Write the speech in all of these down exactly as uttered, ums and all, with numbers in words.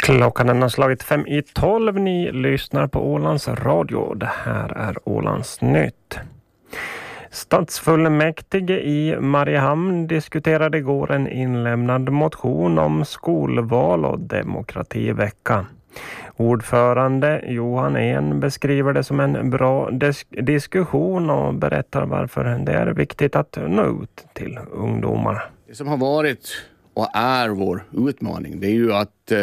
Klockan har slagit fem i tolv. Ni lyssnar på Ålands radio. Det här är Ålands nytt. Stadsfullmäktige i Mariehamn diskuterade igår en inlämnad motion om skolval och demokrativecka. Ordförande Johan En beskriver det som en bra dis- diskussion och berättar varför det är viktigt att nå ut till ungdomar. Det som har varit och är vår utmaning, det är ju att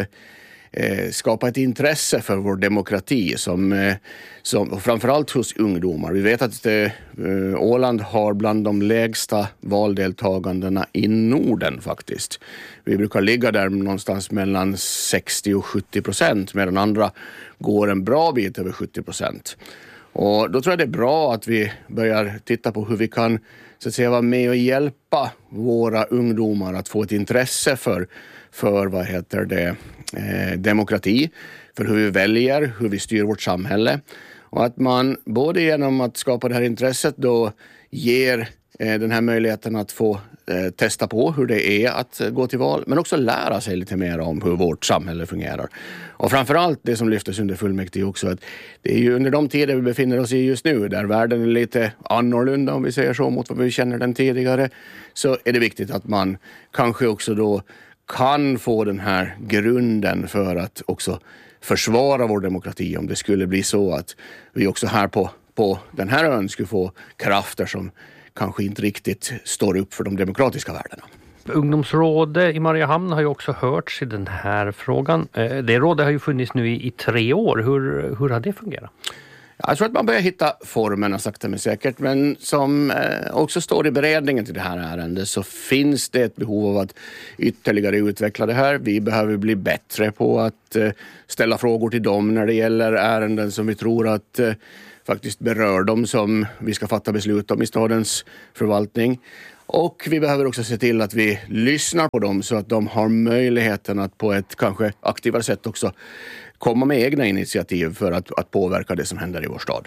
eh, skapa ett intresse för vår demokrati som, eh, som framförallt hos ungdomar. Vi vet att eh, Åland har bland de lägsta valdeltagandena i Norden faktiskt. Vi brukar ligga där någonstans mellan sextio och sjuttio procent, medan andra går en bra bit över sjuttio procent. Och då tror jag det är bra att vi börjar titta på hur vi kan så att säga vara med och hjälpa våra ungdomar att få ett intresse för, för vad heter det, eh, demokrati, för hur vi väljer, hur vi styr vårt samhälle. Och att man både genom att skapa det här intresset då ger eh, den här möjligheten att få eh, testa på hur det är att gå till val, men också lära sig lite mer om hur vårt samhälle fungerar. Och framförallt det som lyftes under fullmäktige också, att det är ju under de tider vi befinner oss i just nu, där världen är lite annorlunda om vi säger så mot vad vi känner den tidigare, så är det viktigt att man kanske också då kan få den här grunden för att också försvara vår demokrati om det skulle bli så att vi också här på, på den här ön skulle få krafter som kanske inte riktigt står upp för de demokratiska värdena. Ungdomsrådet i Mariehamn har ju också hörts i den här frågan. Det rådet har ju funnits nu i, i tre år. Hur, hur har det fungerat? Jag tror att man börjar hitta formerna sakta men säkert, men som också står i beredningen till det här ärendet så finns det ett behov av att ytterligare utveckla det här. Vi behöver bli bättre på att ställa frågor till dem när det gäller ärenden som vi tror att faktiskt berör dem som vi ska fatta beslut om i stadens förvaltning. Och vi behöver också se till att vi lyssnar på dem så att de har möjligheten att på ett kanske aktivare sätt också komma med egna initiativ för att, att påverka det som händer i vår stad.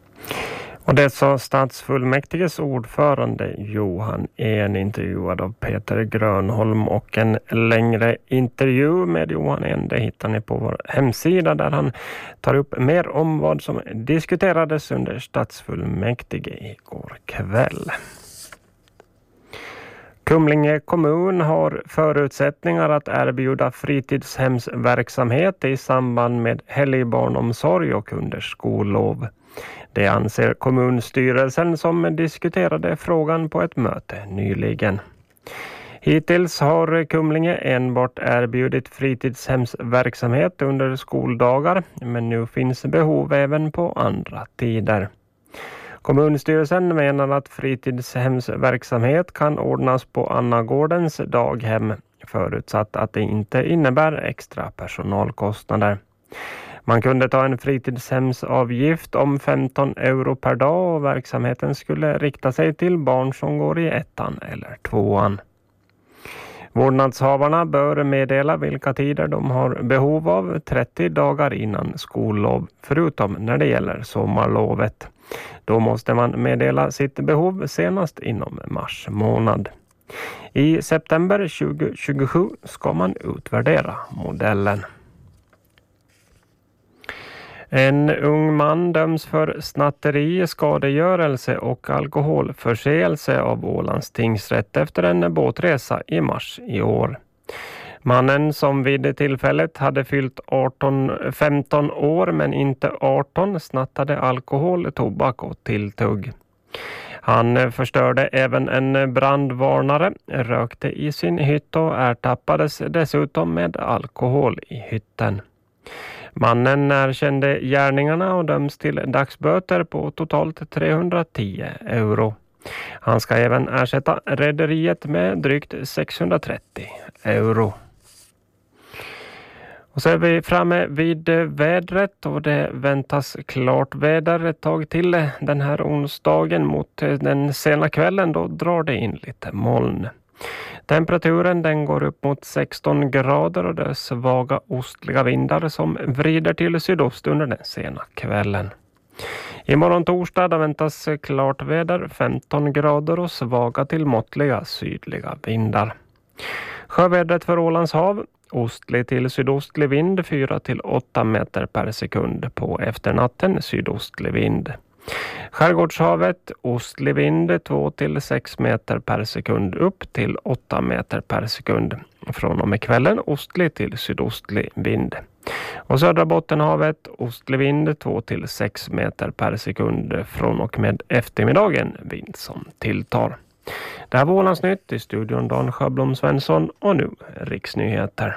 Och det sa stadsfullmäktiges ordförande Johan En, intervjuad av Peter Grönholm, och en längre intervju med Johan En det hittar ni på vår hemsida där han tar upp mer om vad som diskuterades under stadsfullmäktige igår kväll. Kumlinge kommun har förutsättningar att erbjuda fritidshemsverksamhet i samband med helgbarnomsorg och under skollov. Det anser kommunstyrelsen som diskuterade frågan på ett möte nyligen. Hittills har Kumlinge enbart erbjudit fritidshemsverksamhet under skoldagar, men nu finns behov även på andra tider. Kommunstyrelsen menar att fritidshemsverksamhet kan ordnas på Annagårdens daghem, förutsatt att det inte innebär extra personalkostnader. Man kunde ta en fritidshemsavgift om femton euro per dag och verksamheten skulle rikta sig till barn som går i ettan eller tvåan. Vårdnadshavarna bör meddela vilka tider de har behov av trettio dagar innan skollov, förutom när det gäller sommarlovet. Då måste man meddela sitt behov senast inom mars månad. I september tjugo tjugosju ska man utvärdera modellen. En ung man döms för snatteri, skadegörelse och alkoholförseelse av Ålands tingsrätt efter en båtresa i mars i år. Mannen, som vid det tillfället hade fyllt arton, femton år men inte arton, snattade alkohol, tobak och tilltugg. Han förstörde även en brandvarnare, rökte i sin hytt och ertappades dessutom med alkohol i hytten. Mannen erkände gärningarna och döms till dagsböter på totalt trehundratio euro. Han ska även ersätta rederiet med drygt sexhundratrettio euro. Och så är vi framme vid vädret, och det väntas klart väder ett tag till den här onsdagen. Mot den sena kvällen då drar det in lite moln. Temperaturen den går upp mot sexton grader och det är svaga ostliga vindar som vrider till sydost under den sena kvällen. Imorgon torsdag då väntas klart väder, femton grader och svaga till måttliga sydliga vindar. Sjövädret för Ålands hav. ostlig till sydostlig vind fyra till åtta meter per sekund. På efternatten sydostlig vind. Skärgårdshavet ostlig vind två till sex meter per sekund upp till åtta meter per sekund. Från och med kvällen ostlig till sydostlig vind. Och södra Bottenhavet ostlig vind två till sex meter per sekund från och med eftermiddagen vind som tilltar. Det här var Ålandsnytt i studion Dan Sjöblom Svensson och nu riksnyheter.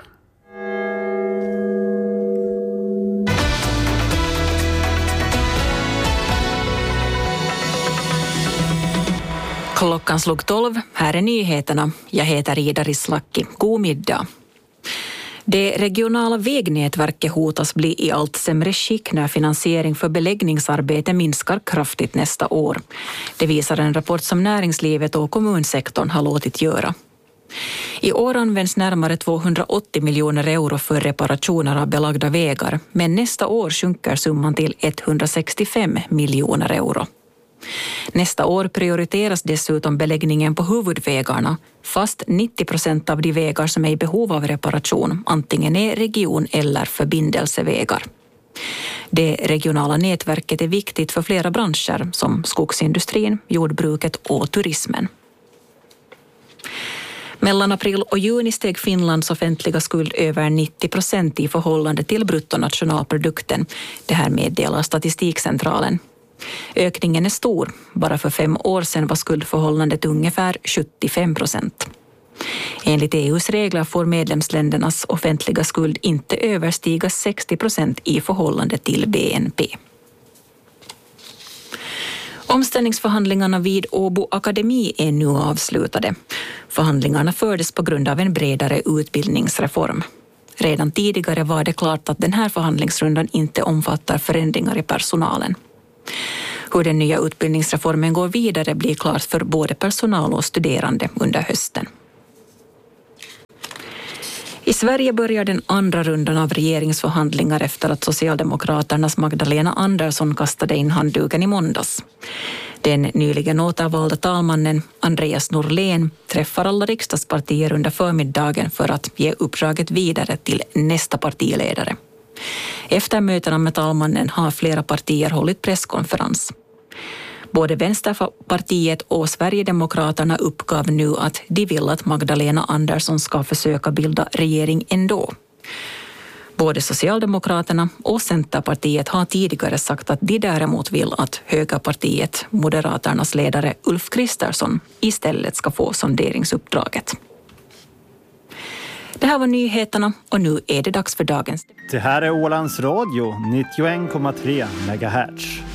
Klockan slog tolv, här är nyheterna. Jag heter Ida Rislaki. God middag. Det regionala vägnätverket hotas bli i allt sämre skick när finansiering för beläggningsarbete minskar kraftigt nästa år. Det visar en rapport som näringslivet och kommunsektorn har låtit göra. I år används närmare tvåhundraåttio miljoner euro för reparationer av belagda vägar, men nästa år sjunker summan till etthundrasextiofem miljoner euro. Nästa år prioriteras dessutom beläggningen på huvudvägarna, fast nittio procent av de vägar som är i behov av reparation antingen är region- eller förbindelsevägar. Det regionala nätverket är viktigt för flera branscher som skogsindustrin, jordbruket och turismen. Mellan april och juni steg Finlands offentliga skuld över nittio procent i förhållande till bruttonationalprodukten. Det här meddelar Statistikcentralen. Ökningen är stor. Bara för fem år sedan var skuldförhållandet ungefär sjuttiofem procent. Enligt E U:s regler får medlemsländernas offentliga skuld inte överstiga sextio procent i förhållande till B N P. Omställningsförhandlingarna vid Åbo Akademi är nu avslutade. Förhandlingarna fördes på grund av en bredare utbildningsreform. Redan tidigare var det klart att den här förhandlingsrundan inte omfattar förändringar i personalen. Hur den nya utbildningsreformen går vidare blir klart för både personal och studerande under hösten. I Sverige börjar den andra rundan av regeringsförhandlingar efter att Socialdemokraternas Magdalena Andersson kastade in handduken i måndags. Den nyligen återvalda talmannen Andreas Norlén träffar alla riksdagspartier under förmiddagen för att ge uppdraget vidare till nästa partiledare. Efter mötena med talmannen har flera partier hållit presskonferens. Både Vänsterpartiet och Sverigedemokraterna uppgav nu att de vill att Magdalena Andersson ska försöka bilda regering ändå. Både Socialdemokraterna och Centerpartiet har tidigare sagt att de däremot vill att högerpartiet, Moderaternas ledare Ulf Kristersson, istället ska få sonderingsuppdraget. Det här var nyheterna och nu är det dags för dagens. Det här är Ålands Radio nittioen komma tre megahertz.